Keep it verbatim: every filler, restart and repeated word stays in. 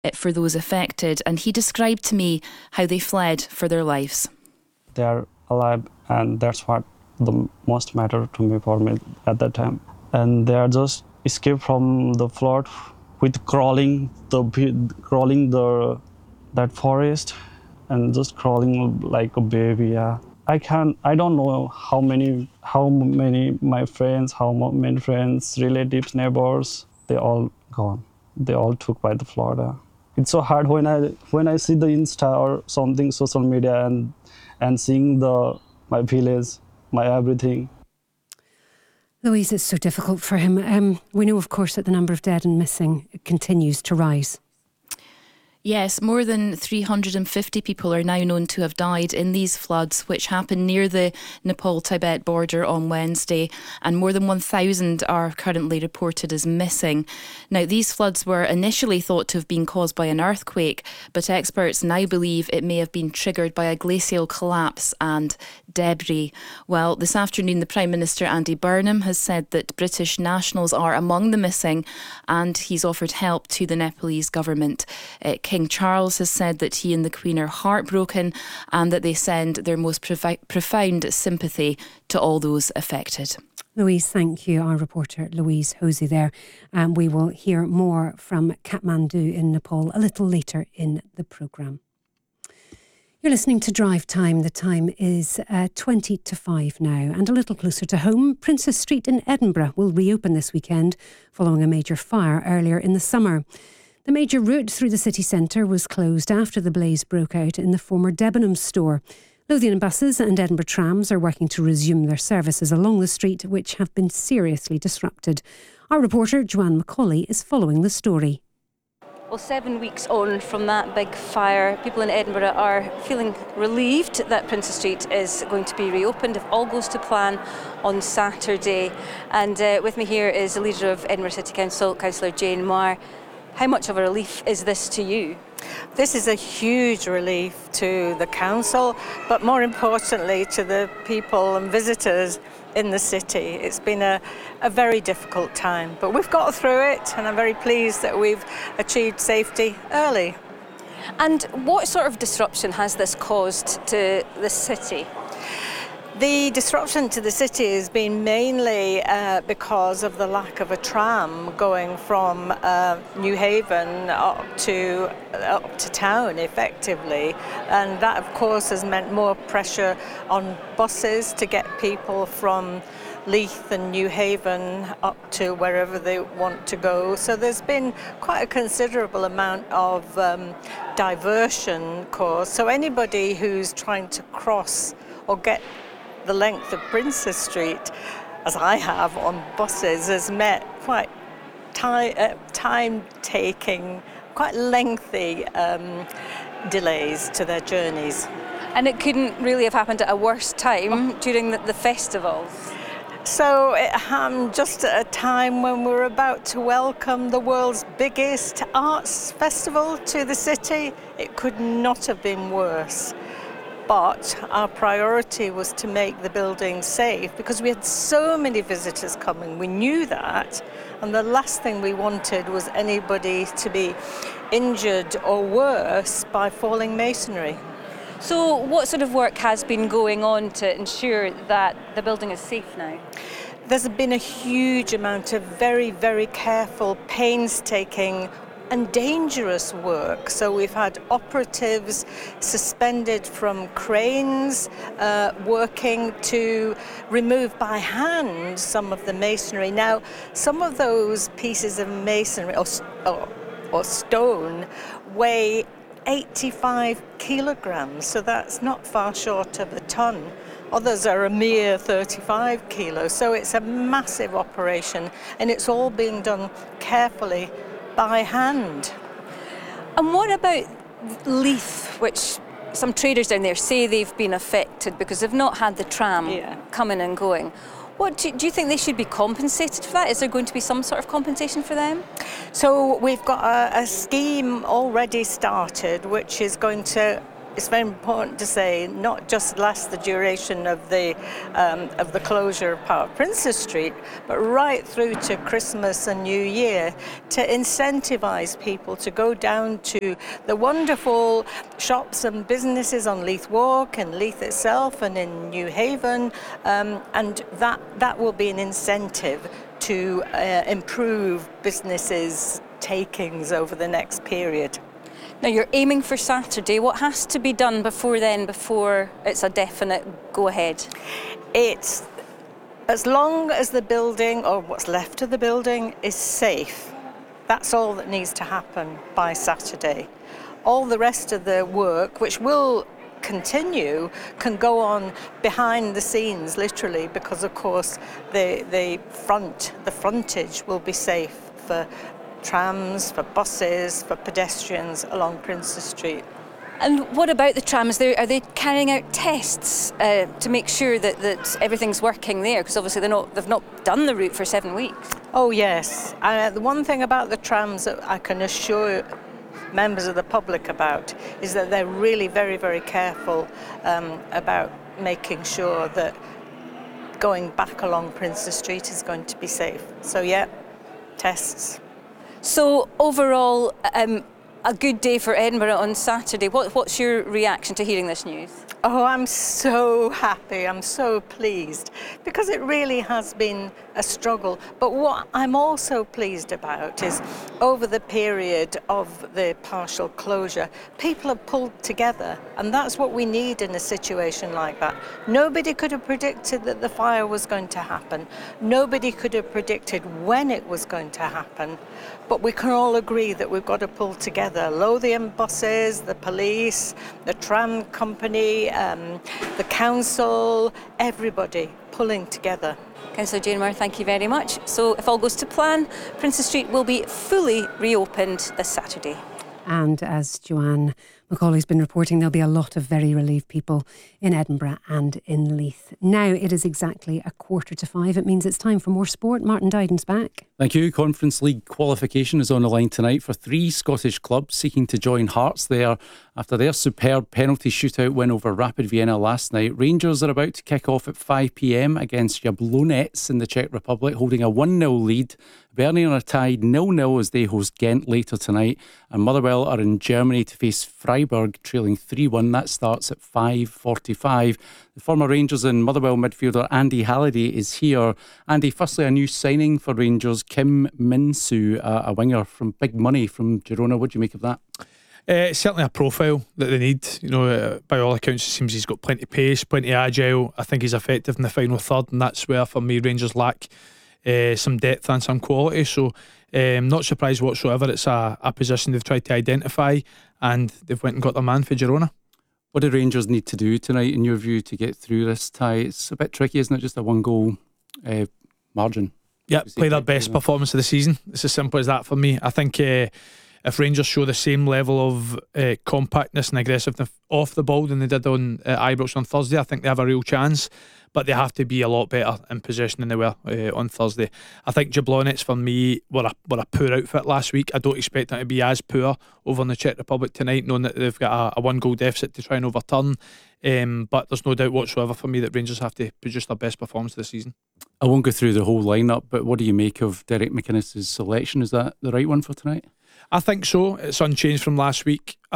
for those affected, and he described to me how they fled for their lives. They are alive, and that's what the most matter to me for me at that time. And they are just escaped from the flood with crawling the crawling the that forest and just crawling like a baby. Yeah, I can I don't know how many how many my friends, how many friends, relatives, neighbors, they all gone. They all took by the flood. Yeah. It's so hard when I when I see the Insta or something social media and and seeing the my village, my everything. Louise, it's so difficult for him. Um, we know, of course, that the number of dead and missing continues to rise. Yes, more than three hundred fifty people are now known to have died in these floods, which happened near the Nepal-Tibet border on Wednesday, and more than one thousand are currently reported as missing. Now, these floods were initially thought to have been caused by an earthquake, but experts now believe it may have been triggered by a glacial collapse and debris. Well, this afternoon, the Prime Minister, Andy Burnham, has said that British nationals are among the missing, and he's offered help to the Nepalese government. Uh, King Charles has said that he and the Queen are heartbroken and that they send their most profi- profound sympathy to all those affected. Louise, thank you. Our reporter Louise Hosey there. And we will hear more from Kathmandu in Nepal a little later in the programme. You're listening to Drive Time. The time is uh, twenty to five now. And a little closer to home, Princes Street in Edinburgh will reopen this weekend following a major fire earlier in the summer. The major route through the city centre was closed after the blaze broke out in the former Debenhams store. Lothian buses and Edinburgh trams are working to resume their services along the street, which have been seriously disrupted. Our reporter Joanne Macaulay is following the story. Well, seven weeks on from that big fire, people in Edinburgh are feeling relieved that Princes Street is going to be reopened if all goes to plan on Saturday. And uh, with me here is the leader of Edinburgh City Council, Councillor Jane Marr. How much of a relief is this to you? This is a huge relief to the council, but more importantly to the people and visitors in the city. It's been a, a very difficult time, but we've got through it, and I'm very pleased that we've achieved safety early. And what sort of disruption has this caused to the city? The disruption to the city has been mainly uh, because of the lack of a tram going from uh, New Haven up to up to town effectively, and that of course has meant more pressure on buses to get people from Leith and New Haven up to wherever they want to go. So there's been quite a considerable amount of um, diversion caused. So anybody who's trying to cross or get the length of Princes Street, as I have on buses, has met quite time, uh, time-taking, quite lengthy um, delays to their journeys. And it couldn't really have happened at a worse time during the, the festivals. So it happened just at a time when we're about to welcome the world's biggest arts festival to the city. It could not have been worse. But our priority was to make the building safe because we had so many visitors coming. We knew that. And the last thing we wanted was anybody to be injured or worse by falling masonry. So what sort of work has been going on to ensure that the building is safe now? There's been a huge amount of very, very careful, painstaking and dangerous work. So we've had operatives suspended from cranes uh, working to remove by hand some of the masonry. Now, some of those pieces of masonry or, or, or stone weigh eighty-five kilograms, so that's not far short of a ton. Others are a mere thirty-five kilos, so it's a massive operation, and it's all being done carefully by hand. And what about Leith, which some traders down there say they've been affected because they've not had the tram yeah. coming and going? What do, do you think they should be compensated for that? Is there going to be some sort of compensation for them? So we've got a, a scheme already started which is going to it's very important to say not just lasts the duration of the um, of the closure of part of Princes Street, but right through to Christmas and New Year, to incentivise people to go down to the wonderful shops and businesses on Leith Walk and Leith itself and in New Haven, um, and that that will be an incentive to uh, improve businesses' takings over the next period. Now you're aiming for Saturday. What has to be done before then, before it's a definite go-ahead? It's as long as the building, or what's left of the building, is safe. That's all that needs to happen by Saturday. All the rest of the work, which will continue, can go on behind the scenes, literally, because of course the the front, the frontage will be safe for trams, for buses, for pedestrians along Princes Street. And what about the trams? They're, are they carrying out tests uh, to make sure that, that everything's working there? Because obviously they're not, they've not done the route for seven weeks. Oh yes. Uh, the one thing about the trams that I can assure members of the public about is that they're really very, very careful um, about making sure that going back along Princes Street is going to be safe. So yeah, tests. So overall, um, a good day for Edinburgh on Saturday. What, what's your reaction to hearing this news? Oh, I'm so happy, I'm so pleased, because it really has been a struggle. But what I'm also pleased about is over the period of the partial closure, people have pulled together, and that's what we need in a situation like that. Nobody could have predicted that the fire was going to happen. Nobody could have predicted when it was going to happen. But we can all agree that we've got to pull together. Lothian buses, the police, the tram company, um, the council, everybody pulling together. Councillor Jane Moore, thank you very much. So if all goes to plan, Princes Street will be fully reopened this Saturday. And as Joanne Macaulay's been reporting, there'll be a lot of very relieved people in Edinburgh and in Leith. Now it is exactly a quarter to five. It means it's time for more sport. Martin Dowden's back. Thank you. Conference League qualification is on the line tonight for three Scottish clubs seeking to join Hearts there after their superb penalty shootout win over Rapid Vienna last night. Rangers are about to kick off at five p m against Jablonec in the Czech Republic, holding a one nil lead. Bernay are tied nil nil as they host Ghent later tonight, and Motherwell are in Germany to face Freiburg, trailing three one. That starts at five forty-five. The former Rangers and Motherwell midfielder Andy Halliday is here. Andy, firstly, a new signing for Rangers, Kim Min-soo, a, a winger from big money from Girona. What do you make of that? Uh, it's certainly a profile that they need. You know, uh, by all accounts, it seems he's got plenty of pace, plenty agile. I think he's effective in the final third, and that's where, for me, Rangers lack uh, some depth and some quality. So, um, not surprised whatsoever. It's a, a position they've tried to identify, and they've went and got their man for Girona. What do Rangers need to do tonight, in your view, to get through this tie? It's a bit tricky, isn't it? Just a one-goal uh, margin. Yeah, play their best performance of the season. It's as simple as that for me. I think uh, if Rangers show the same level of uh, compactness and aggressiveness off the ball than they did on uh, Ibrox on Thursday, I think they have a real chance. But they have to be a lot better in possession than they were uh, on Thursday. I think Jablonec, for me, were a, were a poor outfit last week. I don't expect them to be as poor over in the Czech Republic tonight, knowing that they've got a, a one-goal deficit to try and overturn. Um, but there's no doubt whatsoever for me that Rangers have to produce their best performance this season. I won't go through the whole lineup, but what do you make of Derek McInnes' selection? Is that the right one for tonight? I think so. It's unchanged from last week. I